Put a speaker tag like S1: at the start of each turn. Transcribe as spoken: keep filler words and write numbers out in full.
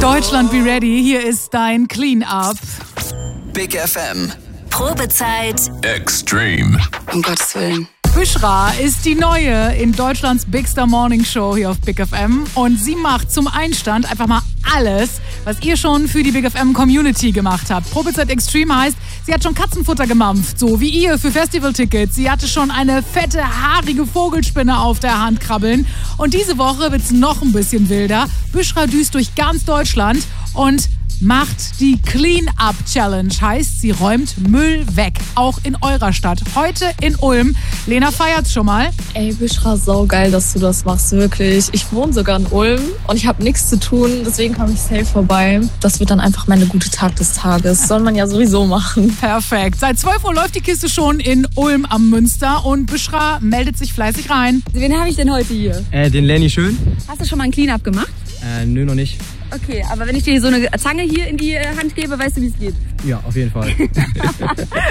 S1: Deutschland, be ready. Hier ist dein Clean-Up.
S2: Big F M.
S3: Probezeit
S2: Extreme.
S4: Um Gottes Willen.
S1: Büschra ist die Neue in Deutschlands Big Star Morning Show hier auf Big F M. Und sie macht zum Einstand einfach mal alles, was ihr schon für die Big F M Community gemacht habt. Probezeit Extreme heißt, sie hat schon Katzenfutter gemampft, so wie ihr für Festivaltickets. Sie hatte schon eine fette, haarige Vogelspinne auf der Hand krabbeln. Und diese Woche wird's noch ein bisschen wilder. Büschra düst durch ganz Deutschland und macht die Clean-Up-Challenge. Heißt, sie räumt Müll weg. Auch in eurer Stadt. Heute in Ulm. Lena feiert's schon mal.
S5: Ey, Büschra, saugeil, dass du das machst, wirklich. Ich wohne sogar in Ulm und ich habe nichts zu tun, deswegen komme ich safe vorbei. Das wird dann einfach meine gute Tag des Tages. Soll man ja sowieso machen.
S1: Perfekt. Seit zwölf Uhr läuft die Kiste schon in Ulm am Münster und Büschra meldet sich fleißig rein.
S6: Wen habe ich denn heute hier?
S7: Äh, den Lenny Schön.
S6: Hast du schon mal ein Clean-Up gemacht?
S7: Äh, nö, noch nicht.
S6: Okay, aber wenn ich dir so eine Zange hier in die Hand gebe, weißt du, wie es geht?
S7: Ja, auf jeden Fall.